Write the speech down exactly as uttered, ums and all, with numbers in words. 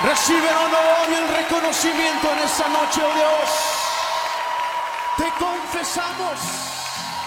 Recibe el honor y el reconocimiento en esta noche, oh Dios. Te confesamos